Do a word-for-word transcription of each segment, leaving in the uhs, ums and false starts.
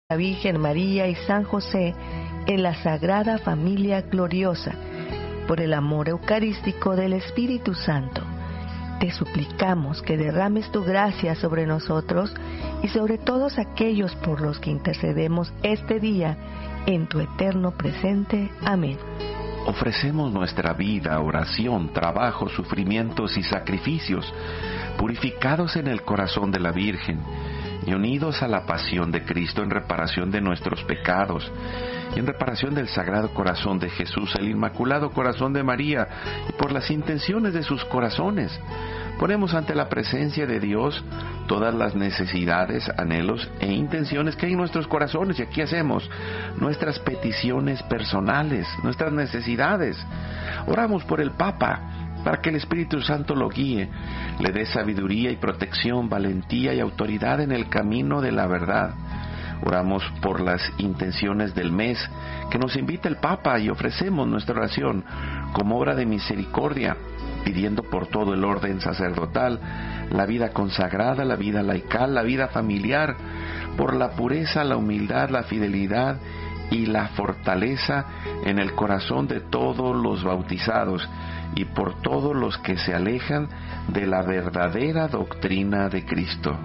la Virgen María y San José en la Sagrada Familia Gloriosa, por el amor eucarístico del Espíritu Santo, te suplicamos que derrames tu gracia sobre nosotros y sobre todos aquellos por los que intercedemos este día en tu eterno presente. Amén. Ofrecemos nuestra vida, oración, trabajo, sufrimientos y sacrificios, purificados en el corazón de la Virgen y unidos a la pasión de Cristo en reparación de nuestros pecados y en reparación del Sagrado Corazón de Jesús, el Inmaculado Corazón de María, y por las intenciones de sus corazones. Ponemos ante la presencia de Dios todas las necesidades, anhelos e intenciones que hay en nuestros corazones, y aquí hacemos nuestras peticiones personales, nuestras necesidades. Oramos por el Papa, para que el Espíritu Santo lo guíe, le dé sabiduría y protección, valentía y autoridad en el camino de la verdad. Oramos por las intenciones del mes que nos invita el Papa y ofrecemos nuestra oración como obra de misericordia, pidiendo por todo el orden sacerdotal, la vida consagrada, la vida laical, la vida familiar, por la pureza, la humildad, la fidelidad y la fortaleza en el corazón de todos los bautizados y por todos los que se alejan de la verdadera doctrina de Cristo.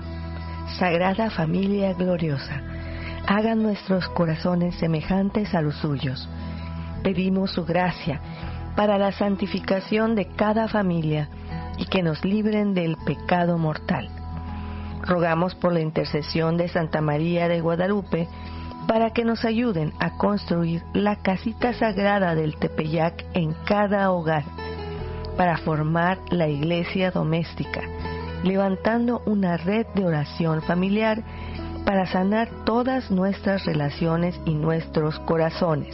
Sagrada Familia Gloriosa, hagan nuestros corazones semejantes a los suyos. Pedimos su gracia para la santificación de cada familia y que nos libren del pecado mortal. Rogamos por la intercesión de Santa María de Guadalupe para que nos ayuden a construir la casita sagrada del Tepeyac en cada hogar, para formar la iglesia doméstica, levantando una red de oración familiar para sanar todas nuestras relaciones y nuestros corazones.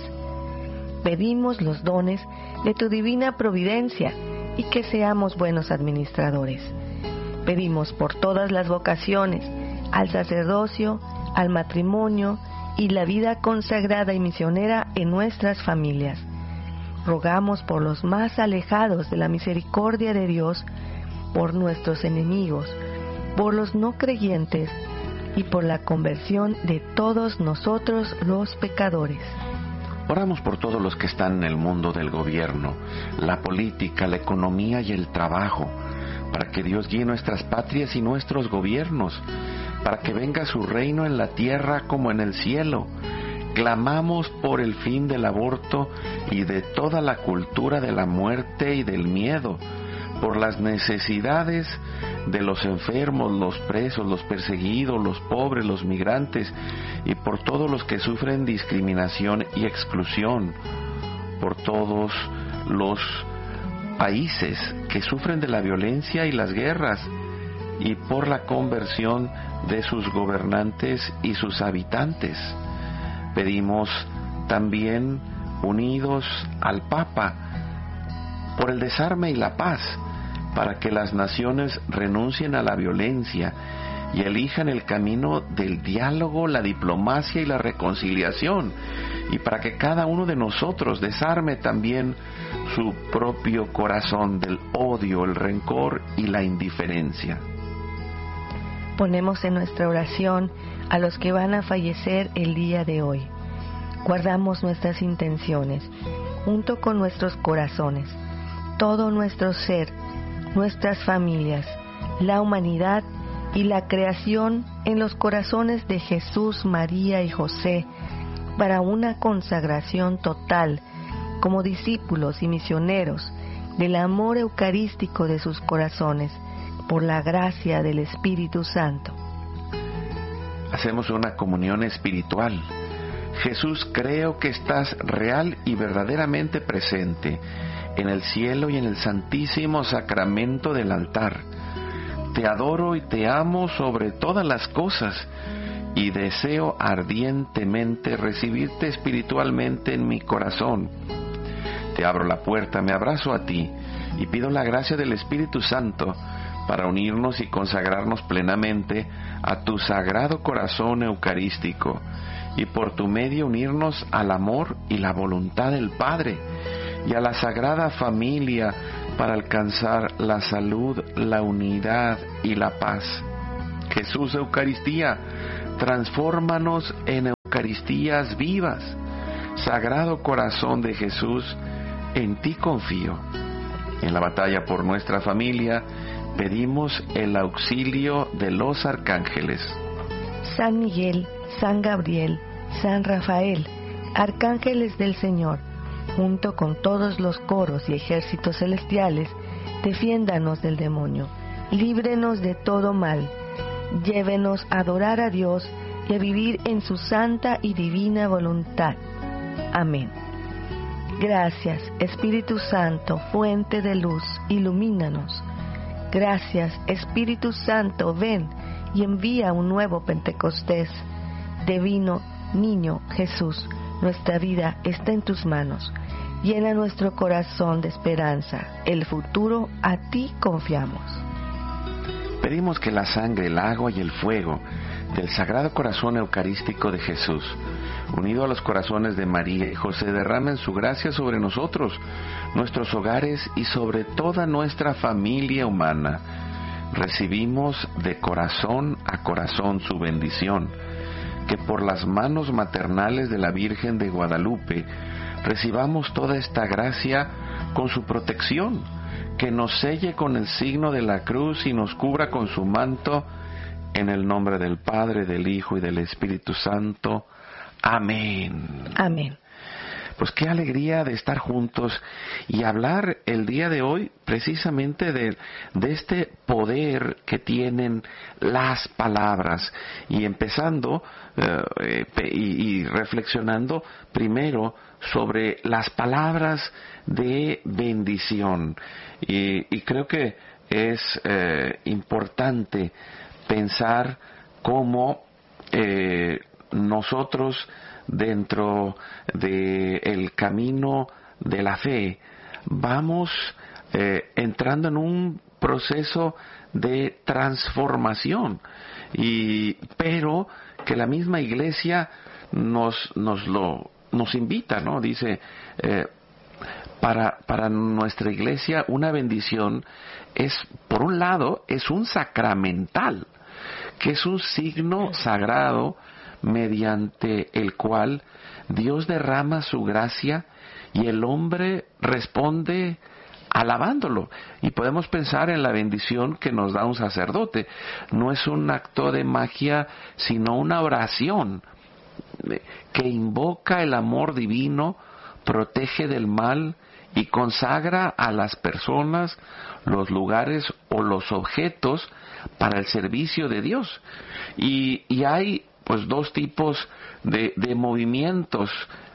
Pedimos los dones de tu divina providencia y que seamos buenos administradores. Pedimos por todas las vocaciones, al sacerdocio, al matrimonio y la vida consagrada y misionera en nuestras familias. Rogamos por los más alejados de la misericordia de Dios, por nuestros enemigos, por los no creyentes y por la conversión de todos nosotros los pecadores. Oramos por todos los que están en el mundo del gobierno, la política, la economía y el trabajo, para que Dios guíe nuestras patrias y nuestros gobiernos, para que venga su reino en la tierra como en el cielo. Clamamos por el fin del aborto y de toda la cultura de la muerte y del miedo, por las necesidades de los enfermos, los presos, los perseguidos, los pobres, los migrantes, y por todos los que sufren discriminación y exclusión, por todos los países que sufren de la violencia y las guerras, y por la conversión de sus gobernantes y sus habitantes. Pedimos también, unidos al Papa, por el desarme y la paz, para que las naciones renuncien a la violencia y elijan el camino del diálogo, la diplomacia y la reconciliación, y para que cada uno de nosotros desarme también su propio corazón del odio, el rencor y la indiferencia. Ponemos en nuestra oración a los que van a fallecer el día de hoy. Guardamos nuestras intenciones, junto con nuestros corazones, todo nuestro ser, nuestras familias, la humanidad y la creación en los corazones de Jesús, María y José, para una consagración total, como discípulos y misioneros, del amor eucarístico de sus corazones, por la gracia del Espíritu Santo. Hacemos una comunión espiritual. Jesús, creo que estás real y verdaderamente presente en el cielo y en el santísimo sacramento del altar. Te adoro y te amo sobre todas las cosas y deseo ardientemente recibirte espiritualmente en mi corazón. Te abro la puerta, me abrazo a ti y pido la gracia del Espíritu Santo para unirnos y consagrarnos plenamente a tu sagrado corazón eucarístico y por tu medio unirnos al amor y la voluntad del Padre y a la Sagrada Familia para alcanzar la salud, la unidad y la paz. Jesús Eucaristía, transfórmanos en Eucaristías vivas. Sagrado Corazón de Jesús, en ti confío. En la batalla por nuestra familia, pedimos el auxilio de los arcángeles. San Miguel, San Gabriel, San Rafael, arcángeles del Señor, junto con todos los coros y ejércitos celestiales, defiéndanos del demonio, líbrenos de todo mal, llévenos a adorar a Dios y a vivir en su santa y divina voluntad. Amén. Gracias, Espíritu Santo, fuente de luz, ilumínanos. Gracias, Espíritu Santo, ven y envía un nuevo Pentecostés. Divino Niño Jesús, nuestra vida está en tus manos. Llena nuestro corazón de esperanza. El futuro a ti confiamos. Pedimos que la sangre, el agua y el fuego del Sagrado Corazón Eucarístico de Jesús, unido a los corazones de María y José, derramen su gracia sobre nosotros, nuestros hogares y sobre toda nuestra familia humana. Recibimos de corazón a corazón su bendición. Que por las manos maternales de la Virgen de Guadalupe recibamos toda esta gracia con su protección, que nos selle con el signo de la cruz y nos cubra con su manto, en el nombre del Padre, del Hijo y del Espíritu Santo. Amén. Amén. Pues qué alegría de estar juntos y hablar el día de hoy precisamente de, de este poder que tienen las palabras, y empezando eh, y, y reflexionando primero sobre las palabras de bendición. Y, y creo que es eh, importante pensar cómo eh, nosotros, dentro del camino de la fe, vamos eh, entrando en un proceso de transformación, y pero que la misma Iglesia nos nos lo nos invita, ¿no? Dice, eh, para para nuestra Iglesia una bendición es, por un lado, es un sacramental, que es un signo sagrado mediante el cual Dios derrama su gracia y el hombre responde alabándolo. Y podemos pensar en la bendición que nos da un sacerdote. No es un acto de magia, sino una oración que invoca el amor divino, protege del mal y consagra a las personas, los lugares o los objetos para el servicio de Dios. Y, y hay pues dos tipos de, de movimientos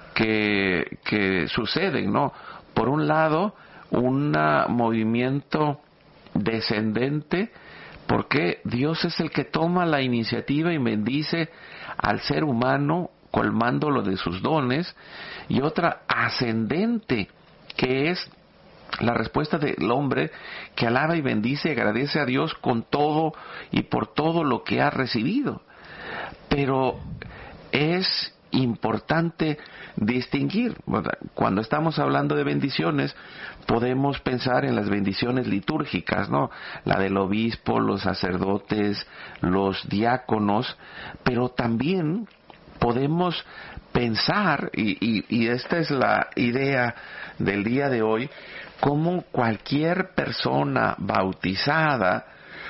que, que suceden, ¿no? Por un lado, un movimiento descendente, porque Dios es el que toma la iniciativa y bendice al ser humano colmándolo de sus dones, y otra ascendente, que es la respuesta del hombre que alaba y bendice y agradece a Dios con todo y por todo lo que ha recibido. Pero es importante distinguir. Cuando estamos hablando de bendiciones, podemos pensar en las bendiciones litúrgicas, ¿no? La del obispo, los sacerdotes, los diáconos, pero también podemos pensar, y, y, y esta es la idea del día de hoy, cómo cualquier persona bautizada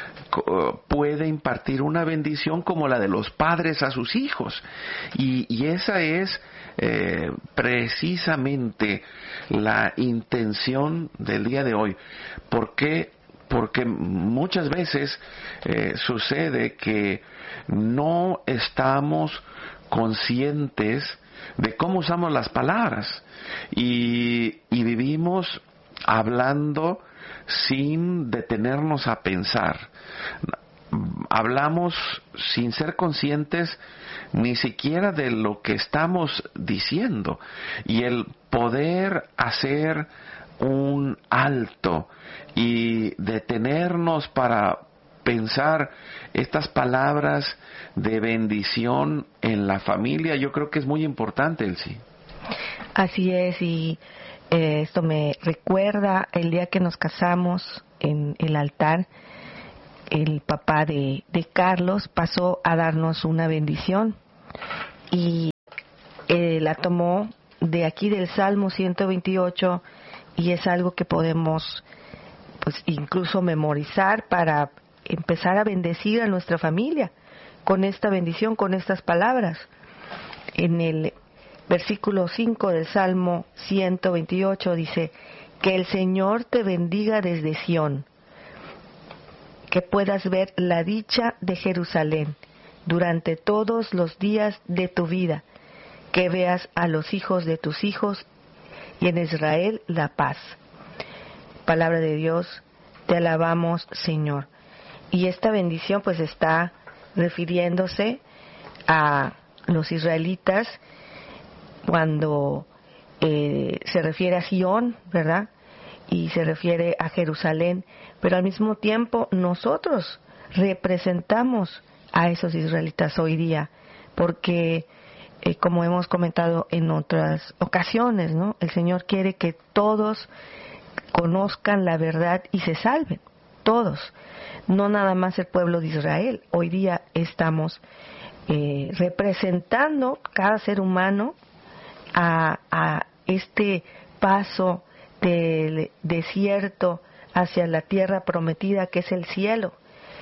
puede impartir una bendición como la de los padres a sus hijos. Y, y esa es eh, precisamente la intención del día de hoy. ¿Por qué? Porque muchas veces eh, sucede que no estamos conscientes de cómo usamos las palabras, y, y vivimos hablando sin detenernos a pensar. Hablamos sin ser conscientes ni siquiera de lo que estamos diciendo, y el poder hacer un alto y detenernos para pensar estas palabras de bendición en la familia, yo creo que es muy importante, Elsie. Así es, y eh, esto me recuerda el día que nos casamos en el altar. El papá de, de Carlos pasó a darnos una bendición, y la tomó de aquí del Salmo ciento veintiocho y es algo que podemos pues incluso memorizar para empezar a bendecir a nuestra familia con esta bendición, con estas palabras. En el versículo cinco del Salmo ciento veintiocho dice: que el Señor te bendiga desde Sión, que puedas ver la dicha de Jerusalén durante todos los días de tu vida, que veas a los hijos de tus hijos y en Israel la paz. Palabra de Dios, te alabamos, Señor. Y esta bendición pues está refiriéndose a los israelitas cuando eh, se refiere a Sión, ¿verdad? Y se refiere a Jerusalén, pero al mismo tiempo nosotros representamos a esos israelitas hoy día, porque eh, como hemos comentado en otras ocasiones, ¿no? El Señor quiere que todos conozcan la verdad y se salven, todos, no nada más el pueblo de Israel. Hoy día estamos eh, representando cada ser humano a, a este paso del desierto hacia la tierra prometida que es el cielo.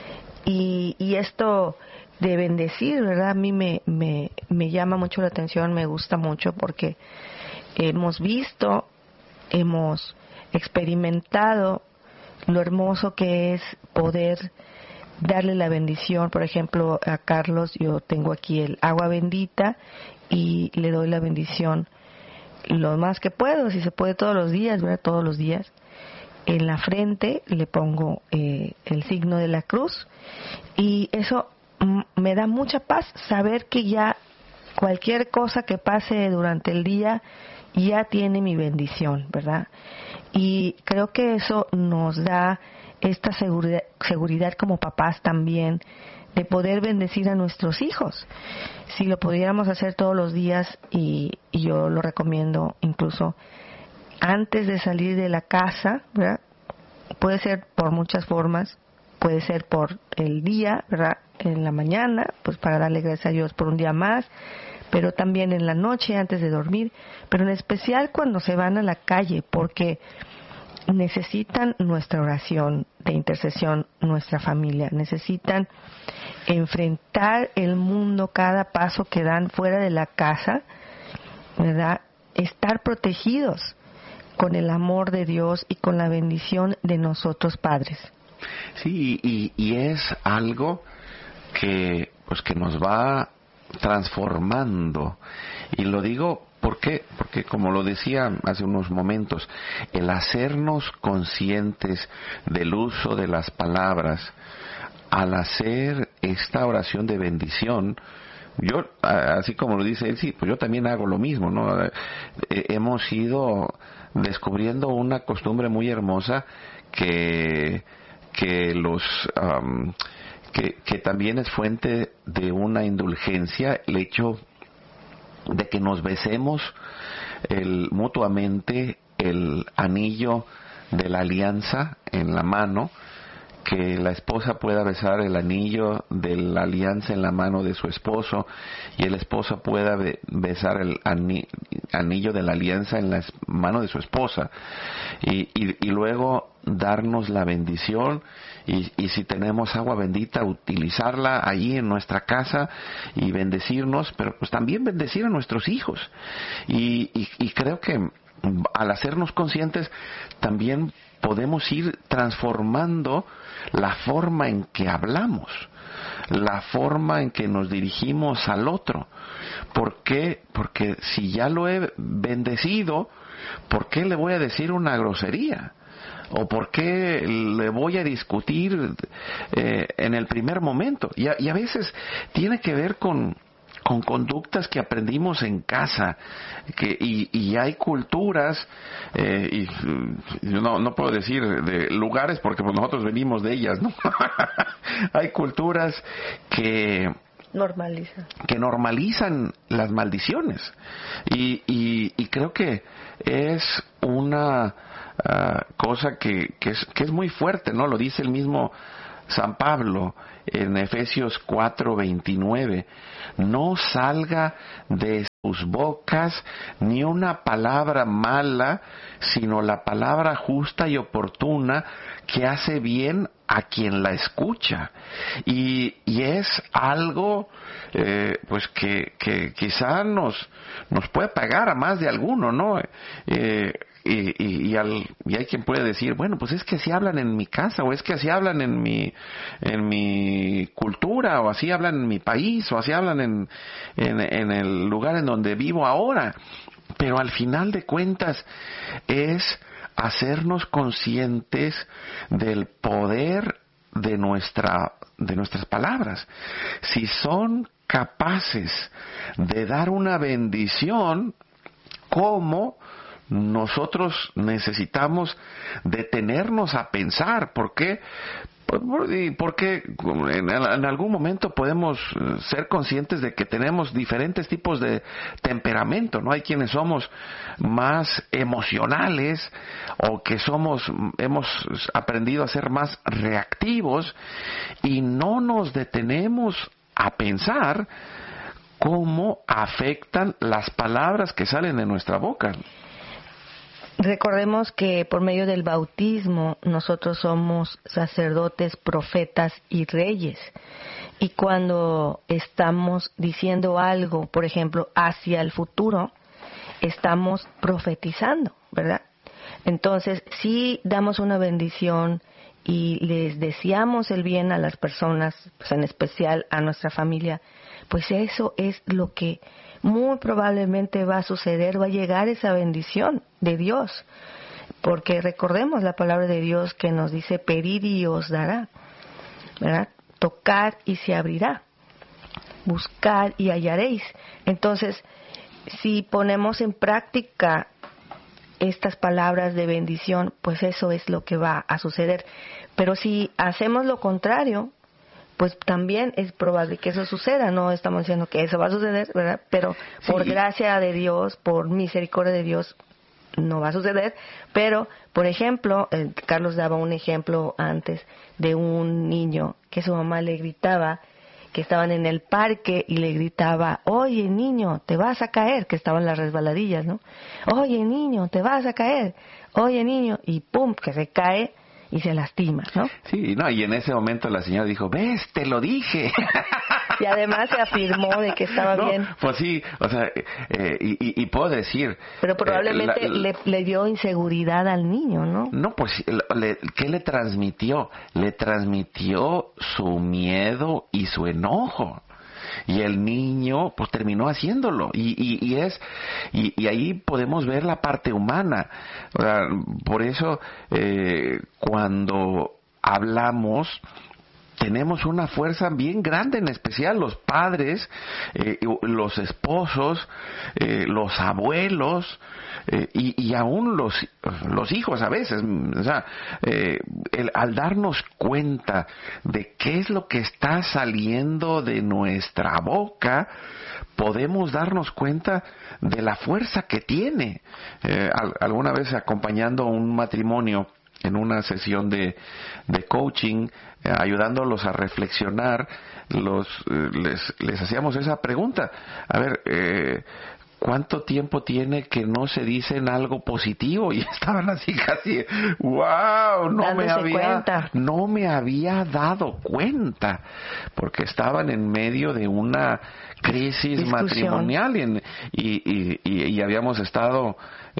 Y, y esto de bendecir, ¿verdad? A mí me, me, me llama mucho la atención, me gusta mucho porque hemos visto, hemos experimentado lo hermoso que es poder darle la bendición. Por ejemplo, a Carlos yo tengo aquí el agua bendita y le doy la bendición lo más que puedo, si se puede todos los días, ¿verdad? Todos los días. En la frente le pongo eh, el signo de la cruz y eso m- me da mucha paz saber que ya cualquier cosa que pase durante el día ya tiene mi bendición, ¿verdad? Y creo que eso nos da esta seguridad, seguridad como papás también, de poder bendecir a nuestros hijos. Si lo pudiéramos hacer todos los días, y, y yo lo recomiendo incluso antes de salir de la casa, ¿verdad? Puede ser por muchas formas, puede ser por el día, ¿verdad? En la mañana, pues para darle gracias a Dios por un día más, pero también en la noche antes de dormir, pero en especial cuando se van a la calle, porque necesitan nuestra oración de intercesión, nuestra familia, necesitan enfrentar el mundo cada paso que dan fuera de la casa, ¿verdad? Estar protegidos con el amor de Dios y con la bendición de nosotros padres. Sí, y, y es algo que pues que nos va transformando, y lo digo ¿por qué? Porque como lo decía hace unos momentos, el hacernos conscientes del uso de las palabras al hacer esta oración de bendición, yo, así como lo dice él, sí, pues yo también hago lo mismo, ¿no? Eh, hemos ido descubriendo una costumbre muy hermosa que que los um, que, que también es fuente de una indulgencia, el hecho de que nos besemos el, mutuamente el anillo de la alianza en la mano, que la esposa pueda besar el anillo de la alianza en la mano de su esposo y el esposo pueda be- besar el ani- anillo de la alianza en la mano de su esposa, y, y, y luego darnos la bendición, y, y si tenemos agua bendita, utilizarla allí en nuestra casa y bendecirnos, pero pues también bendecir a nuestros hijos. Y, y, y creo que al hacernos conscientes también podemos ir transformando la forma en que hablamos, la forma en que nos dirigimos al otro. ¿Por qué? Porque si ya lo he bendecido, ¿por qué le voy a decir una grosería? ¿O por qué le voy a discutir eh, en el primer momento? Y a, y a veces tiene que ver con con conductas que aprendimos en casa, que y, y hay culturas, eh, y yo no, no puedo decir de lugares porque pues nosotros venimos de ellas, ¿no? Hay culturas que normalizan que normalizan las maldiciones, y, y, y creo que es una uh, cosa que, que, es, que es muy fuerte, ¿no? Lo dice el mismo San Pablo en Efesios cuatro veintinueve, no salga de tus bocas ni una palabra mala, sino la palabra justa y oportuna que hace bien a quien la escucha. Y, y es algo eh, pues que, que quizá nos, nos puede pegar a más de alguno, ¿no? Eh, Y, y, y, al, y hay quien puede decir, bueno, pues es que así hablan en mi casa, o es que así hablan en mi, en mi cultura, o así hablan en mi país, o así hablan en, en, en el lugar en donde vivo ahora. Pero al final de cuentas es hacernos conscientes del poder de nuestra, de nuestras palabras. Si son capaces de dar una bendición, ¿cómo nosotros necesitamos detenernos a pensar? ¿Por qué? Porque en algún momento podemos ser conscientes de que tenemos diferentes tipos de temperamento, ¿no? Hay quienes somos más emocionales, o que somos, hemos aprendido a ser más reactivos, y no nos detenemos a pensar cómo afectan las palabras que salen de nuestra boca. Recordemos que por medio del bautismo nosotros somos sacerdotes, profetas y reyes. Y cuando estamos diciendo algo, por ejemplo, hacia el futuro, estamos profetizando, ¿verdad? Entonces, si damos una bendición y les deseamos el bien a las personas, pues en especial a nuestra familia, pues eso es lo que muy probablemente va a suceder, va a llegar esa bendición de Dios, porque recordemos la palabra de Dios que nos dice: pedid y os dará, ¿verdad? Tocar y se abrirá, buscar y hallaréis. Entonces, si ponemos en práctica estas palabras de bendición, pues eso es lo que va a suceder. Pero si hacemos lo contrario, pues también es probable que eso suceda. No estamos diciendo que eso va a suceder, ¿verdad? Pero por sí. gracia de Dios, por misericordia de Dios, no va a suceder. Pero, por ejemplo, eh, Carlos daba un ejemplo antes de un niño que su mamá le gritaba, que estaban en el parque y le gritaba: oye niño, te vas a caer, que estaban las resbaladillas, ¿no? Oye niño, te vas a caer, oye niño, y pum, que se cae y se lastima, ¿no? Sí, no, y en ese momento la señora dijo: ves, te lo dije. Y además se afirmó de que estaba no, bien. Pues sí, o sea, eh, y, y, y puedo decir... Pero probablemente eh, la, le, le dio inseguridad al niño, ¿no? No, pues, le, ¿qué le transmitió? Le transmitió su miedo y su enojo. Y el niño pues terminó haciéndolo, y, y, y es y, y ahí podemos ver la parte humana. O sea, por eso eh, cuando hablamos tenemos una fuerza bien grande, en especial los padres, eh, los esposos, eh, los abuelos, eh, y, y aún los, los hijos a veces. O sea, eh, el, al darnos cuenta de qué es lo que está saliendo de nuestra boca, podemos darnos cuenta de la fuerza que tiene. Eh, al, alguna vez acompañando un matrimonio en una sesión de, de coaching, eh, ayudándolos a reflexionar, los eh, les, les hacíamos esa pregunta: a ver, eh, ¿cuánto tiempo tiene que no se dicen algo positivo? Y estaban así casi, wow, no me había, cuenta. no me había dado cuenta, porque estaban en medio de una crisis Discusión. matrimonial y, en, y, y, y habíamos estado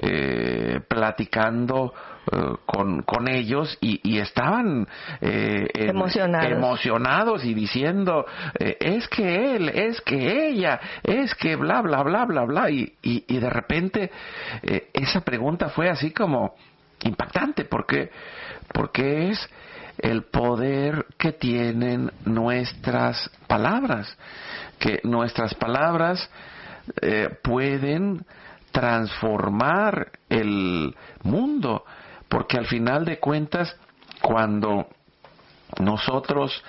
eh, platicando Uh, con con ellos y, y estaban eh, en, emocionados. emocionados y diciendo eh, es que él, es que ella, es que bla bla bla bla bla y, y, y de repente eh, esa pregunta fue así como impactante, porque porque es el poder que tienen nuestras palabras, que nuestras palabras eh, pueden transformar el mundo. Porque al final de cuentas, cuando nosotros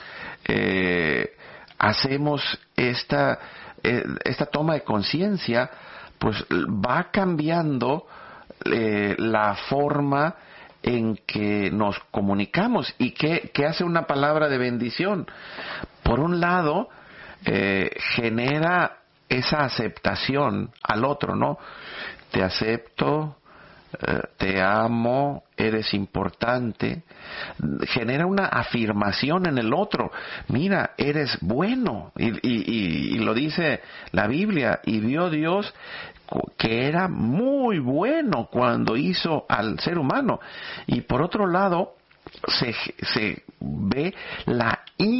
eh, hacemos esta, eh, esta toma de conciencia, pues va cambiando eh, la forma en que nos comunicamos. ¿Y qué, qué hace una palabra de bendición? Por un lado, eh, genera esa aceptación al otro, ¿no? Te acepto, eh, te amo, eres importante, genera una afirmación en el otro. Mira, eres bueno, y, y, y, y lo dice la Biblia, y vio Dios que era muy bueno cuando hizo al ser humano. Y por otro lado, se, se ve la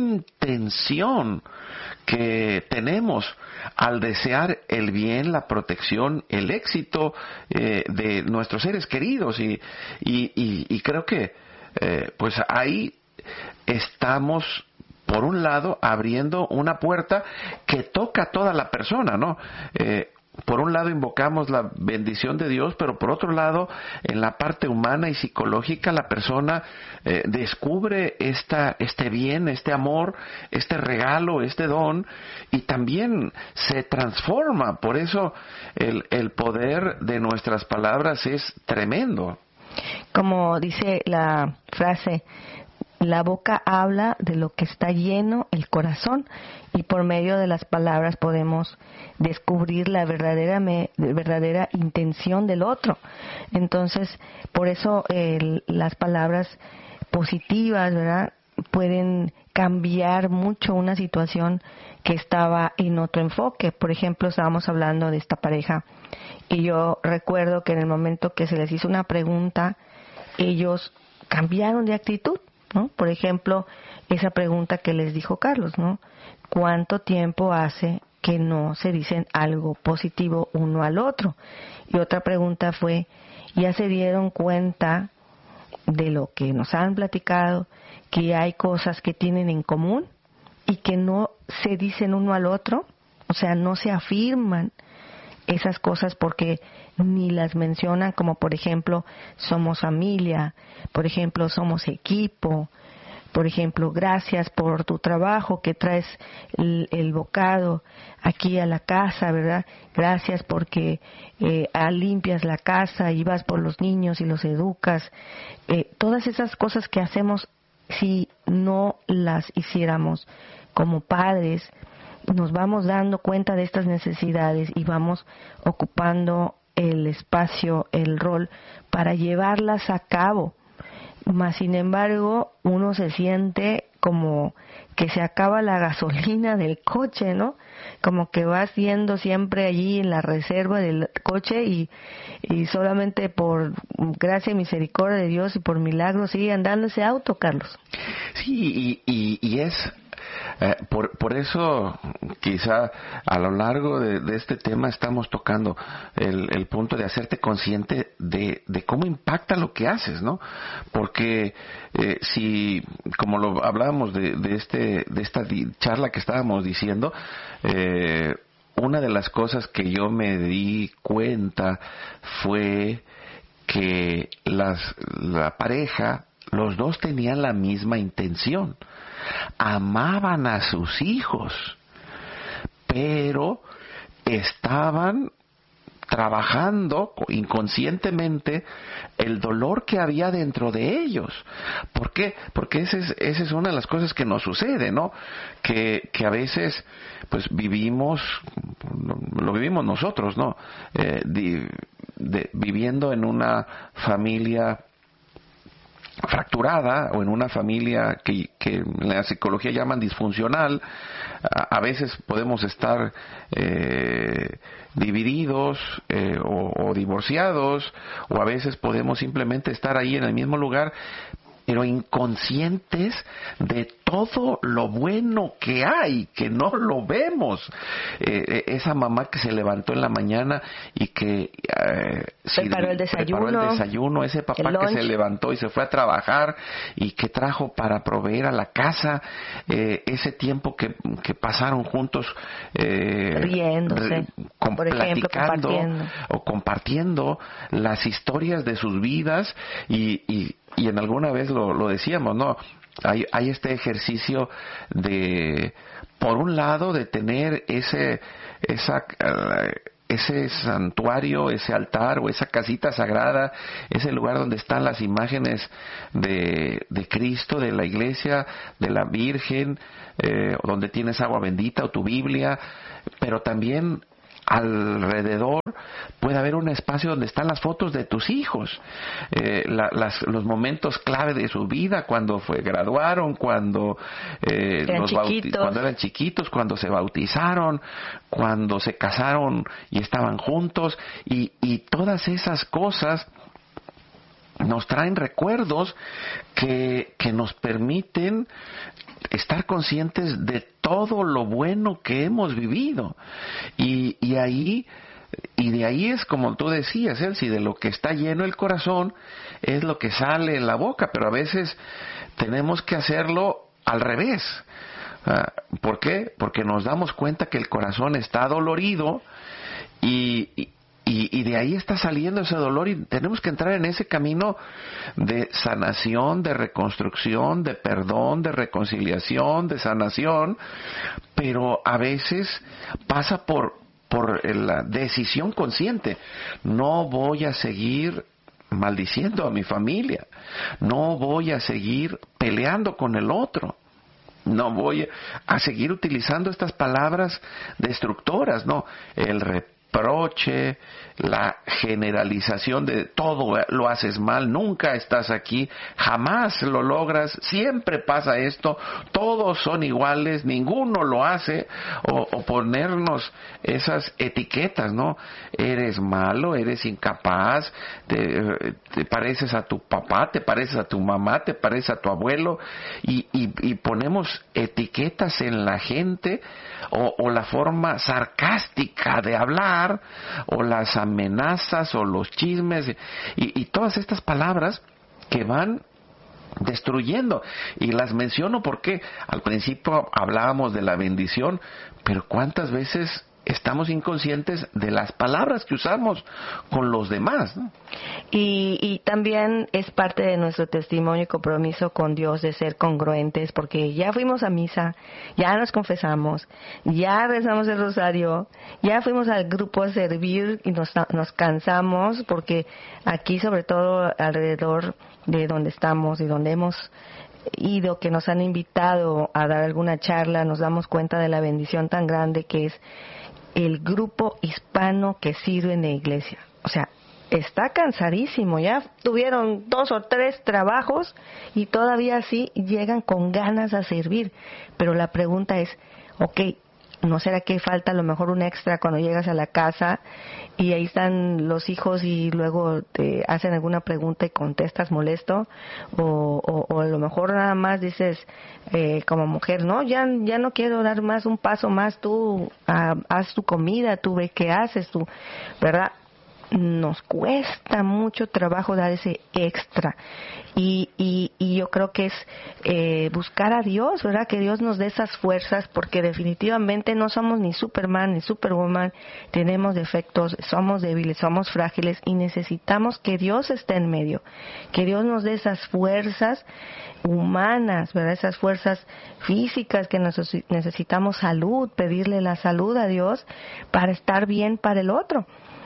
intención que tenemos al desear el bien, la protección, el éxito eh, de nuestros seres queridos. Y, y, y, y creo que eh, pues ahí estamos, por un lado, abriendo una puerta que toca a toda la persona, ¿no? Eh, Por un lado invocamos la bendición de Dios, pero por otro lado, en la parte humana y psicológica, la persona eh, descubre esta, este bien, este amor, este regalo, este don, y también se transforma. Por eso el, el poder de nuestras palabras es tremendo. Como dice la frase, la boca habla de lo que está lleno el corazón, y por medio de las palabras podemos descubrir la verdadera me, verdadera intención del otro. Entonces, por eso eh, las palabras positivas, ¿verdad?, pueden cambiar mucho una situación que estaba en otro enfoque. Por ejemplo, estábamos hablando de esta pareja y yo recuerdo que en el momento que se les hizo una pregunta, ellos cambiaron de actitud, ¿no? Por ejemplo, esa pregunta que les dijo Carlos, ¿no? ¿Cuánto tiempo hace que no se dicen algo positivo uno al otro? Y otra pregunta fue, ¿ya se dieron cuenta de lo que nos han platicado, que hay cosas que tienen en común y que no se dicen uno al otro? O sea, no se afirman esas cosas porque ni las mencionan, como por ejemplo, somos familia, por ejemplo, somos equipo, por ejemplo, gracias por tu trabajo que traes el, el bocado aquí a la casa, ¿verdad? Gracias porque eh, limpias la casa y vas por los niños y los educas. Eh, todas esas cosas que hacemos, si no las hiciéramos como padres, nos vamos dando cuenta de estas necesidades y vamos ocupando el espacio, el rol para llevarlas a cabo. Mas, sin embargo, uno se siente como que se acaba la gasolina del coche, ¿no? Como que vas yendo siempre allí en la reserva del coche y, y solamente por gracia y misericordia de Dios y por milagro sigue andando ese auto, Carlos. Sí, y, y, y es... Eh, por, por eso quizá a lo largo de, de este tema estamos tocando el, el punto de hacerte consciente de, de cómo impacta lo que haces, ¿no? Porque eh, si, como lo hablábamos de, de, este, de esta charla que estábamos diciendo, eh, una de las cosas que yo me di cuenta fue que las, la pareja, los dos tenían la misma intención. Amaban a sus hijos, pero estaban trabajando inconscientemente el dolor que había dentro de ellos. ¿Por qué? Porque esa es, esa es una de las cosas que nos sucede, ¿no? Que, que a veces pues vivimos, lo vivimos nosotros, ¿no? Eh, de, de, viviendo en una familia fracturada o en una familia que, que en la psicología llaman disfuncional. A, a veces podemos estar eh, divididos eh, o, o divorciados, o a veces podemos simplemente estar ahí en el mismo lugar, pero inconscientes de todo lo bueno que hay, que no lo vemos. Eh, esa mamá que se levantó en la mañana y que eh, preparó, sirvi, el desayuno, preparó el desayuno, ese papá que se levantó y se fue a trabajar y que trajo para proveer a la casa, eh, ese tiempo que, que pasaron juntos eh, riéndose, re, con, por ejemplo, platicando compartiendo. o compartiendo las historias de sus vidas y, y Y en alguna vez lo, lo decíamos, ¿no? Hay, hay este ejercicio de, por un lado, de tener ese, esa, uh, ese santuario, ese altar o esa casita sagrada, ese lugar donde están las imágenes de, de Cristo, de la iglesia, de la Virgen, eh, donde tienes agua bendita o tu Biblia, pero también alrededor puede haber un espacio donde están las fotos de tus hijos, eh, la, las, los momentos clave de su vida, cuando fue graduaron, cuando, eh, eran los bauti- cuando eran chiquitos, cuando se bautizaron, cuando se casaron y estaban juntos, y, y todas esas cosas nos traen recuerdos que, que nos permiten estar conscientes de todo lo bueno que hemos vivido. Y, y ahí, y de ahí es como tú decías, Elsie, de lo que está lleno el corazón es lo que sale en la boca, pero a veces tenemos que hacerlo al revés. ¿Por qué? Porque nos damos cuenta que el corazón está dolorido y, y Y, y de ahí está saliendo ese dolor, y tenemos que entrar en ese camino de sanación, de reconstrucción, de perdón, de reconciliación, de sanación, pero a veces pasa por, por la decisión consciente. No voy a seguir maldiciendo a mi familia, no voy a seguir peleando con el otro. No voy a seguir utilizando estas palabras destructoras, no, el reproche, la generalización de todo lo haces mal, nunca estás aquí, jamás lo logras, siempre pasa esto, todos son iguales, ninguno lo hace, o, o ponernos esas etiquetas, ¿no? Eres malo, eres incapaz, te, te pareces a tu papá, te pareces a tu mamá, te pareces a tu abuelo, y, y, y ponemos etiquetas en la gente, o, o la forma sarcástica de hablar, o las amenazas o los chismes y, y todas estas palabras que van destruyendo. Y las menciono porque al principio hablábamos de la bendición, pero ¿cuántas veces estamos inconscientes de las palabras que usamos con los demás, ¿no? Y, y también es parte de nuestro testimonio y compromiso con Dios de ser congruentes, porque ya fuimos a misa, ya nos confesamos, ya rezamos el rosario, ya fuimos al grupo a servir y nos, nos cansamos, porque aquí, sobre todo alrededor de donde estamos y donde hemos ido, que nos han invitado a dar alguna charla, nos damos cuenta de la bendición tan grande que es el grupo hispano que sirve en la iglesia. O sea, está cansadísimo, ya tuvieron dos o tres trabajos y todavía así llegan con ganas a servir. Pero la pregunta es, ok, ¿no será que falta a lo mejor un extra cuando llegas a la casa y ahí están los hijos y luego te hacen alguna pregunta y contestas molesto? O, o, o a lo mejor nada más dices eh, como mujer, no, ya, ya no quiero dar más un paso más, tú ah, haz tu comida, tú ve qué haces, tú, ¿verdad? Nos cuesta mucho trabajo dar ese extra y, y, y yo creo que es eh, buscar a Dios, ¿verdad? Que Dios nos dé esas fuerzas, porque definitivamente no somos ni Superman ni Superwoman, tenemos defectos, somos débiles, somos frágiles y necesitamos que Dios esté en medio, que Dios nos dé esas fuerzas humanas, ¿verdad? Esas fuerzas físicas que necesitamos, salud, pedirle la salud a Dios para estar bien para el otro.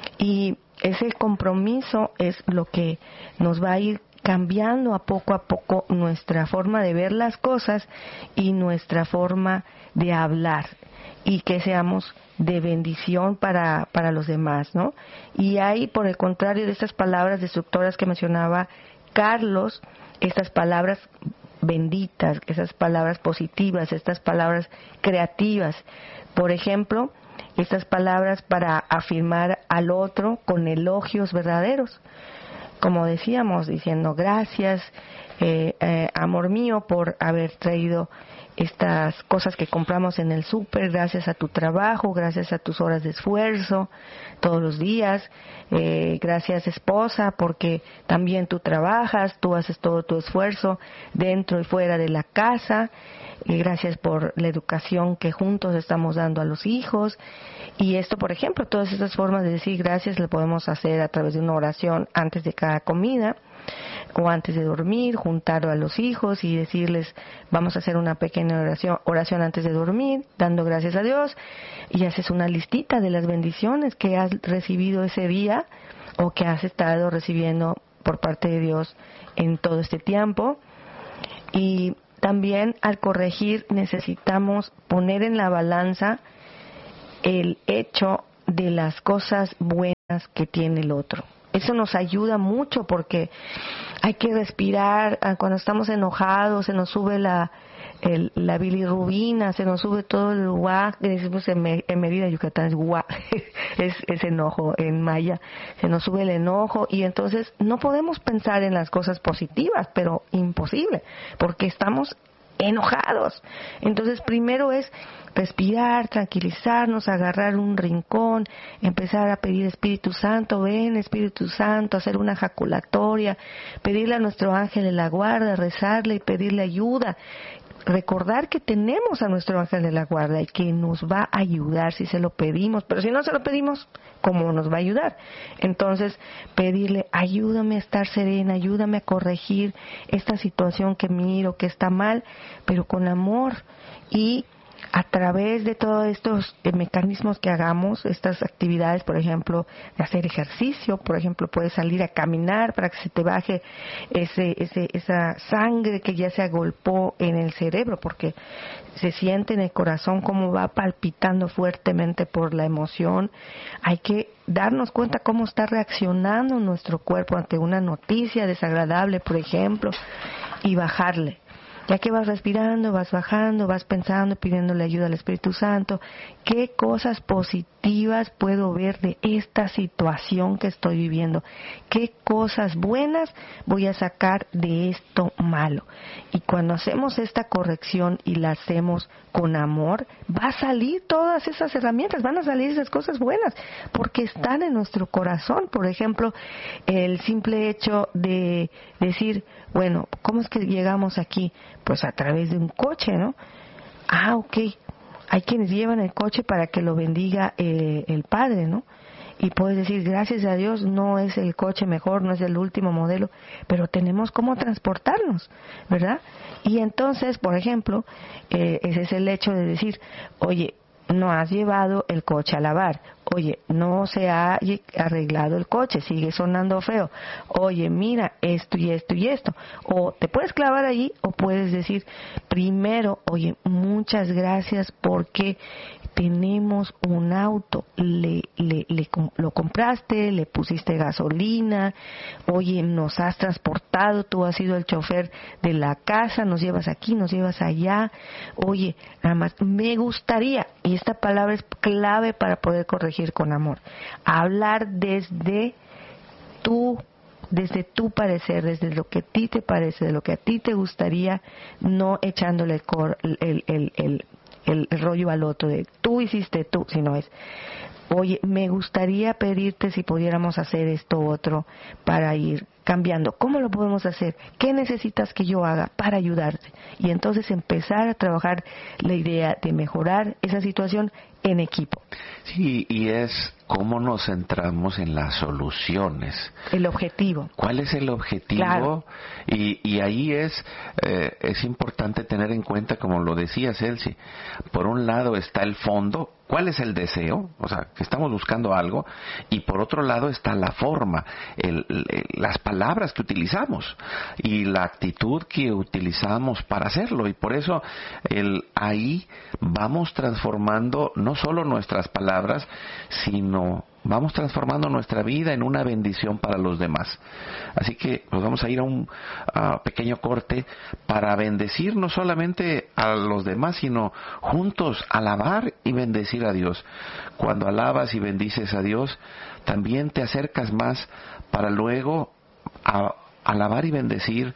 Y ese compromiso es lo que nos va a ir cambiando a poco a poco nuestra forma de ver las cosas y nuestra forma de hablar, y que seamos de bendición para, para los demás, ¿no? Y hay, por el contrario de estas palabras destructoras que mencionaba Carlos, estas palabras benditas, esas palabras positivas, estas palabras creativas. Por ejemplo, estas palabras para afirmar al otro con elogios verdaderos, como decíamos, diciendo gracias, eh, eh, amor mío, por haber traído estas cosas que compramos en el súper, gracias a tu trabajo, gracias a tus horas de esfuerzo todos los días, eh, gracias esposa, porque también tú trabajas, tú haces todo tu esfuerzo dentro y fuera de la casa, y gracias por la educación que juntos estamos dando a los hijos. Y esto, por ejemplo, todas estas formas de decir gracias le podemos hacer a través de una oración antes de cada comida. o antes de dormir, juntar a los hijos y decirles, vamos a hacer una pequeña oración, oración antes de dormir, dando gracias a Dios, y haces una listita de las bendiciones que has recibido ese día o que has estado recibiendo por parte de Dios en todo este tiempo. Y también al corregir necesitamos poner en la balanza el hecho de las cosas buenas que tiene el otro. Eso nos ayuda mucho porque hay que respirar. Cuando estamos enojados se nos sube la el, la bilirrubina, se nos sube todo el guá, que decimos en, en Mérida, Yucatán, es guá, es, es enojo en maya, se nos sube el enojo y entonces no podemos pensar en las cosas positivas, pero imposible, porque estamos enojados. Entonces primero es respirar, tranquilizarnos, agarrar un rincón, empezar a pedir Espíritu Santo, ven Espíritu Santo, hacer una ejaculatoria, pedirle a nuestro ángel de la guarda, rezarle y pedirle ayuda. Recordar que tenemos a nuestro ángel de la guarda y que nos va a ayudar si se lo pedimos, pero si no se lo pedimos, ¿cómo nos va a ayudar? Entonces, pedirle, ayúdame a estar serena, ayúdame a corregir esta situación que miro, que está mal, pero con amor. Y a través de todos estos eh, mecanismos que hagamos, estas actividades, por ejemplo, de hacer ejercicio, por ejemplo, puedes salir a caminar para que se te baje ese, ese, esa sangre que ya se agolpó en el cerebro, porque se siente en el corazón cómo va palpitando fuertemente por la emoción. Hay que darnos cuenta cómo está reaccionando nuestro cuerpo ante una noticia desagradable, por ejemplo, y bajarle. Ya que vas respirando, vas bajando, vas pensando, pidiéndole ayuda al Espíritu Santo, ¿qué cosas positivas puedo ver de esta situación que estoy viviendo? ¿Qué cosas buenas voy a sacar de esto malo? Y cuando hacemos esta corrección y la hacemos con amor, va a salir todas esas herramientas, van a salir esas cosas buenas, porque están en nuestro corazón. Por ejemplo, el simple hecho de decir, bueno, ¿cómo es que llegamos aquí? Pues a través de un coche, ¿no? Ah, ok. Hay quienes llevan el coche para que lo bendiga eh, el Padre, ¿no? Y puedes decir, gracias a Dios, no es el coche mejor, no es el último modelo, pero tenemos cómo transportarnos, ¿verdad? Y entonces, por ejemplo, eh, ese es el hecho de decir, oye, no has llevado el coche a lavar. Oye, no se ha arreglado el coche, sigue sonando feo. Oye, mira, esto y esto y esto. O te puedes clavar ahí o puedes decir, primero, oye, muchas gracias porque tenemos un auto, le, le, le, lo compraste, le pusiste gasolina, oye, nos has transportado, tú has sido el chofer de la casa, nos llevas aquí, nos llevas allá, oye, nada más, me gustaría, y esta palabra es clave para poder corregir con amor, hablar desde tu desde tu parecer, desde lo que a ti te parece, de lo que a ti te gustaría, no echándole el, cor, el, el, el, el el rollo al otro de tú hiciste tú, sino es, oye, me gustaría pedirte si pudiéramos hacer esto otro para ir cambiando. ¿Cómo lo podemos hacer? ¿Qué necesitas que yo haga para ayudarte? Y entonces empezar a trabajar la idea de mejorar esa situación en equipo. Sí, y es cómo nos centramos en las soluciones. El objetivo. ¿Cuál es el objetivo? Claro. Y, y ahí es eh, es importante tener en cuenta, como lo decía Celsi, por un lado está el fondo, ¿cuál es el deseo? O sea, que estamos buscando algo, y por otro lado está la forma, el, el, las palabras que utilizamos y la actitud que utilizamos para hacerlo. Y por eso el, ahí vamos transformando no solo nuestras palabras, sino vamos transformando nuestra vida en una bendición para los demás. Así que pues vamos a ir a un uh, pequeño corte para bendecir no solamente a los demás, sino juntos alabar y bendecir a Dios. Cuando alabas y bendices a Dios, también te acercas más para luego a, alabar y bendecir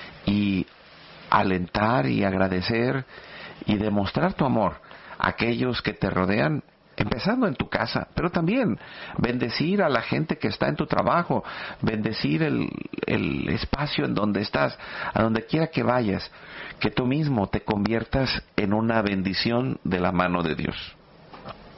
y alentar y agradecer y demostrar tu amor a aquellos que te rodean, empezando en tu casa, pero también bendecir a la gente que está en tu trabajo, bendecir el, el espacio en donde estás, a donde quiera que vayas, que tú mismo te conviertas en una bendición de la mano de Dios.